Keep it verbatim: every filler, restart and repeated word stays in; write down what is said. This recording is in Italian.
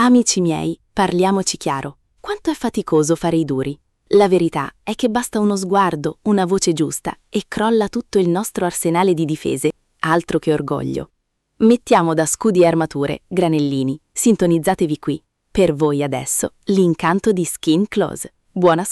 Amici miei, parliamoci chiaro. Quanto è faticoso fare i duri? La verità è che basta uno sguardo, una voce giusta e crolla tutto il nostro arsenale di difese, altro che orgoglio. Mettiamo da scudi e armature, granellini, sintonizzatevi qui. Per voi adesso, l'incanto di Skin Close. Buona ascolto.